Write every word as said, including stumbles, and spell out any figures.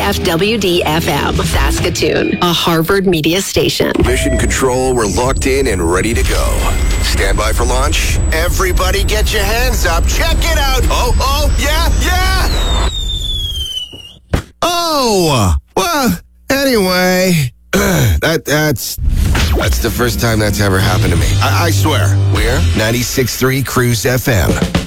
F W D F M, Saskatoon, a Harvard media station. Mission Control, we're locked in and ready to go. Stand by for launch. Everybody get your hands up. Check it out. Oh, oh, yeah, yeah. Oh, well, anyway, that that's that's the first time that's ever happened to me. I, I swear. We're ninety-six point three Cruise F M.